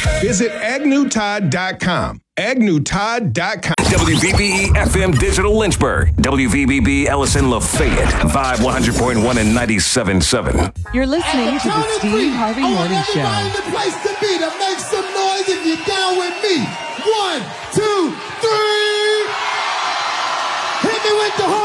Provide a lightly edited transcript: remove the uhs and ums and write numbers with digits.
Visit AgnewTodd.com. AgnewTodd.com. WVBE FM Digital Lynchburg. WVBB Ellison Lafayette. Vibe 100.1 and 97.7. You're listening to the Steve Harvey Morning Show. Find the place to be to make some noise if you're down with me. 1, 2, 3. Hit me with the